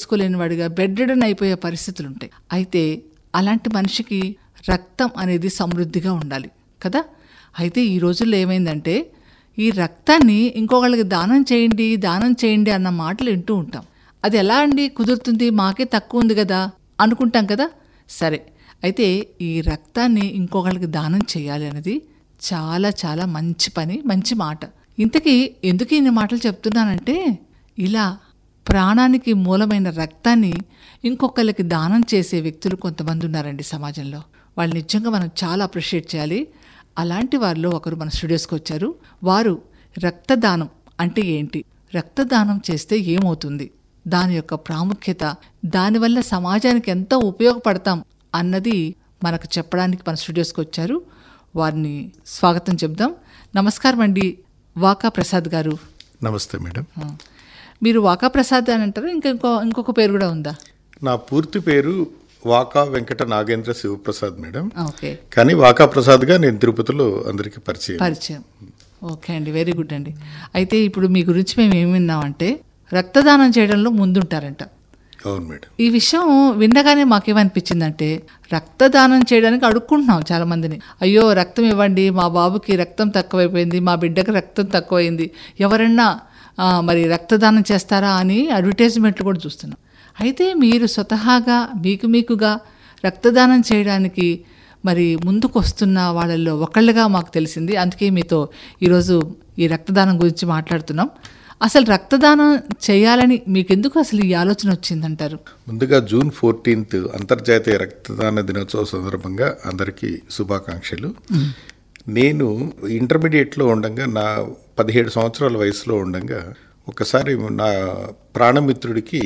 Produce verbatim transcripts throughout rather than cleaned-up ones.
చేసుకోలేని వాడిగా బెడ్రిడన్ అయిపోయే పరిస్థితులు ఉంటాయి. అయితే అలాంటి మనిషికి రక్తం అనేది సమృద్ధిగా ఉండాలి కదా. అయితే ఈ రోజుల్లో ఏమైందంటే ఈ రక్తాన్ని ఇంకొకళ్ళకి దానం చేయండి దానం చేయండి అన్న మాటలు వింటూ ఉంటాం. అది ఎలా అండి కుదురుతుంది, మాకే తక్కువ ఉంది కదా అనుకుంటాం కదా. సరే, అయితే ఈ రక్తాన్ని ఇంకొకళ్ళకి దానం చేయాలి అనేది చాలా చాలా మంచి పని, మంచి మాట. ఇంతకీ ఎందుకు ఇన్ని మాటలు చెప్తున్నానంటే, ఇలా ప్రాణానికి మూలమైన రక్తాన్ని ఇంకొకళ్ళకి దానం చేసే వ్యక్తులు కొంతమంది ఉన్నారండి సమాజంలో. వాళ్ళు నిజంగా మనం చాలా అప్రిషియేట్ చేయాలి. అలాంటి వారిలో ఒకరు మన స్టూడియోస్కి వచ్చారు. వారు రక్తదానం అంటే ఏంటి, రక్తదానం చేస్తే ఏమవుతుంది, దాని యొక్క ప్రాముఖ్యత, దానివల్ల సమాజానికి ఎంతో ఉపయోగపడతాం అన్నది మనకు చెప్పడానికి మన స్టూడియోస్కి వచ్చారు. వారిని స్వాగతం చెప్దాం. నమస్కారం అండి వాకా ప్రసాద్ గారు. నమస్తే మేడం. మీరు వాకా ప్రసాద్ అని అంటారు, ఇంకా ఇంకో ఇంకొక పేరు కూడా ఉందా? నా పూర్తి పేరు వాకా వెంకట నాగేంద్ర శివప్రసాద్ మేడం. ఓకే, కానీ వాకా ప్రసాద్గా నేను తిరుపతిలో అందరికీ పరిచయం పరిచయం ఓకే అండి, వెరీ గుడ్ అండి. అయితే ఇప్పుడు మీ గురించి మేము ఏమి విన్నామంటే రక్తదానం చేయడంలో ముందుంటారంట. అవును మేడం. ఈ విషయం వినగానే మాకేమనిపించిందంటే, రక్తదానం చేయడానికి అడుక్కుంటున్నాం చాలా మందిని. అయ్యో రక్తం ఇవ్వండి, మా బాబుకి రక్తం తక్కువైపోయింది, మా బిడ్డకి రక్తం తక్కువైంది, ఎవరన్నా మరి రక్తదానం చేస్తారా అని అడ్వర్టైజ్మెంట్లు కూడా చూస్తున్నాం. అయితే మీరు స్వతహాగా మీకు మీకుగా రక్తదానం చేయడానికి మరి ముందుకు వస్తున్న వాళ్ళల్లో ఒకళ్ళుగా మాకు తెలిసింది. అందుకే మీతో ఈరోజు ఈ రక్తదానం గురించి మాట్లాడుతున్నాం. అసలు రక్తదానం చేయాలని మీకెందుకు అసలు ఈ ఆలోచన వచ్చిందంటారు? ముందుగా జూన్ ఫోర్టీన్త్ అంతర్జాతీయ రక్తదాన దినోత్సవ సందర్భంగా అందరికీ శుభాకాంక్షలు. నేను ఇంటర్మీడియట్లో ఉండగా, నా పదిహేడు సంవత్సరాల వయసులో ఉండగా ఒకసారి నా ప్రాణమిత్రుడికి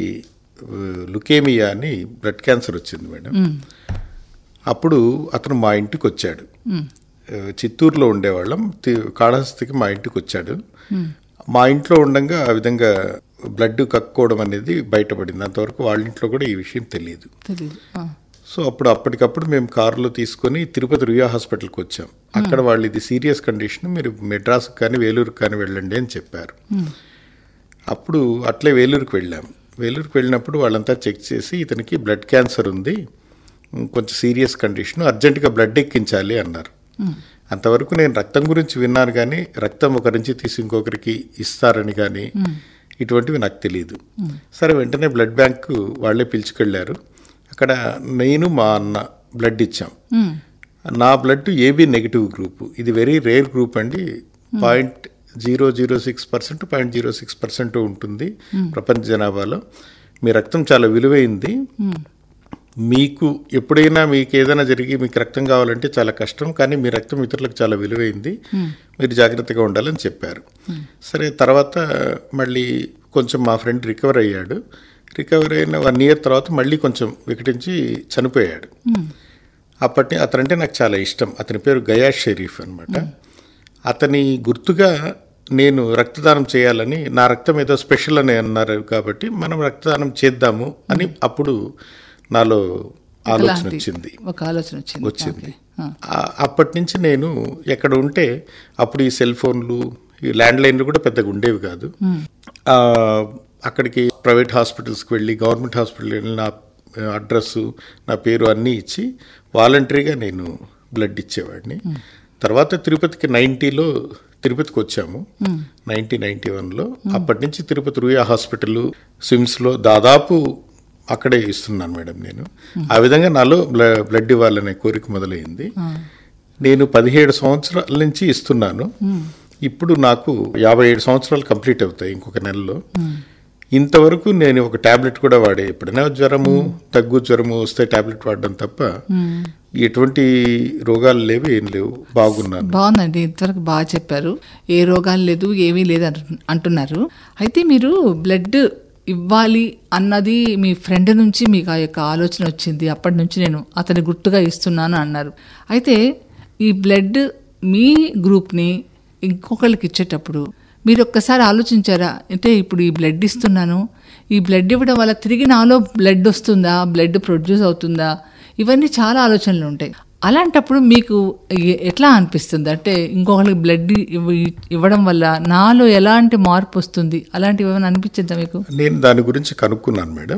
లుకేమియా అని బ్లడ్ క్యాన్సర్ వచ్చింది మేడం. అప్పుడు అతను మా ఇంటికి వచ్చాడు. చిత్తూరులో ఉండేవాళ్ళం, కాళహస్తికి మా ఇంటికి వచ్చాడు. మా ఇంట్లో ఉండగా ఆ విధంగా బ్లడ్ కక్కుకోవడం అనేది బయటపడింది. అంతవరకు వాళ్ళ ఇంట్లో కూడా ఈ విషయం తెలియదు. సో అప్పుడు అప్పటికప్పుడు మేము కారులో తీసుకొని తిరుపతి రుయా హాస్పిటల్కి వచ్చాం. అక్కడ వాళ్ళు ఇది సీరియస్ కండిషన్, మీరు మెడ్రాస్కి కానీ వేలూరుకి కానీ వెళ్ళండి అని చెప్పారు. అప్పుడు అట్లే వేలూరుకి వెళ్ళాం. వేలూరుకి వెళ్ళినప్పుడు వాళ్ళంతా చెక్ చేసి ఇతనికి బ్లడ్ క్యాన్సర్ ఉంది, కొంచెం సీరియస్ కండిషన్, అర్జెంటుగా బ్లడ్ ఎక్కించాలి అన్నారు. అంతవరకు నేను రక్తం గురించి విన్నాను, కానీ రక్తం ఒకరి నుంచి తీసి ఇంకొకరికి ఇస్తారని కానీ ఇటువంటివి నాకు తెలియదు. సరే, వెంటనే బ్లడ్ బ్యాంక్ వాళ్ళే పిలుచుకెళ్ళారు. అక్కడ నేను మా అన్న బ్లడ్ ఇచ్చాం. నా బ్లడ్ ఏబీ నెగిటివ్ గ్రూప్. ఇది వెరీ రేర్ గ్రూప్ అండి. Point zero zero six percent point zero six percent ఉంటుంది ప్రపంచ జనాభాలో. మీ రక్తం చాలా విలువైంది. మీకు ఎప్పుడైనా మీకు ఏదైనా జరిగి మీకు రక్తం కావాలంటే చాలా కష్టం, కానీ మీ రక్తం ఇతరులకు చాలా విలువైంది, మీరు జాగ్రత్తగా ఉండాలని చెప్పారు. సరే, తర్వాత మళ్ళీ కొంచెం మా ఫ్రెండ్ రికవర్ అయ్యాడు. రికవర్ అయిన వన్ ఇయర్ తర్వాత మళ్ళీ కొంచెం వికటించి చనిపోయాడు. అప్పటి అతనంటే నాకు చాలా ఇష్టం. అతని పేరు గయాష్ షరీఫ్ అనమాట. అతని గుర్తుగా నేను రక్తదానం చేయాలని, నా రక్తం ఏదో స్పెషల్ అని అన్నారు కాబట్టి మనం రక్తదానం చేద్దాము అని అప్పుడు నాలో ఆలోచన వచ్చింది ఒక ఆలోచన వచ్చింది వచ్చింది అప్పటి నుంచి నేను ఎక్కడ ఉంటే, అప్పుడు ఈ సెల్ ఫోన్లు, ఈ ల్యాండ్ లైన్లు కూడా పెద్దగా ఉండేవి కాదు. అక్కడికి ప్రైవేట్ హాస్పిటల్స్కి వెళ్ళి, గవర్నమెంట్ హాస్పిటల్కి వెళ్ళి నా అడ్రస్సు, నా పేరు అన్నీ ఇచ్చి వాలంటరీగా నేను బ్లడ్ ఇచ్చేవాడిని. తర్వాత తిరుపతికి నైంటీలో తిరుపతికి వచ్చాము, నైన్టీన్ నైన్టీ వన్లో. అప్పటి నుంచి తిరుపతి రుయా హాస్పిటల్, స్విమ్స్లో దాదాపు అక్కడే ఇస్తున్నాను మేడం నేను. ఆ విధంగా నాలో బ్లడ్ ఇవ్వాలనే కోరిక మొదలైంది. నేను పదిహేడు సంవత్సరాల నుంచి ఇస్తున్నాను. ఇప్పుడు నాకు యాభై ఏడు సంవత్సరాలు కంప్లీట్ అవుతాయి ఇంకొక నెలలో. ఇంతవరకు నేను ఒక టాబ్లెట్ కూడా వాడే, ఎప్పుడైనా జ్వరము, దగ్గు జ్వరము వస్తే టాబ్లెట్ వాడడం తప్ప ఎటువంటి రోగాలు లేవు, ఏం లేవు, బాగున్నాను. బాగుందండి, ఇంతవరకు బాగా చెప్పారు. ఏ రోగాలు లేదు, ఏమీ లేదు అంటున్నారు. అయితే మీరు బ్లడ్ ఇవ్వాలి అన్నది మీ ఫ్రెండ్ నుంచి మీకు ఆ యొక్క ఆలోచన వచ్చింది, అప్పటి నుంచి నేను అతని గుర్తుగా ఇస్తున్నాను అన్నారు. అయితే ఈ బ్లడ్ మీ గ్రూప్ని ఇంకొకరికి ఇచ్చేటప్పుడు మీరు ఒక్కసారి ఆలోచించారా? అంటే ఇప్పుడు ఈ బ్లడ్ ఇస్తున్నాను, ఈ బ్లడ్ ఇవ్వడం వల్ల తిరిగి నాలో బ్లడ్ వస్తుందా, బ్లడ్ ప్రొడ్యూస్ అవుతుందా, ఇవన్నీ చాలా ఆలోచనలు ఉంటాయి. అలాంటప్పుడు మీకు ఎట్లా అనిపిస్తుంది? అంటే ఇంకొకరికి బ్లడ్ ఇవ్వడం వల్ల నాలో ఎలాంటి మార్పు వస్తుంది, అలాంటివి ఏమైనా అనిపించిందా మీకు? నేను దాని గురించి కనుక్కున్నాను మేడం.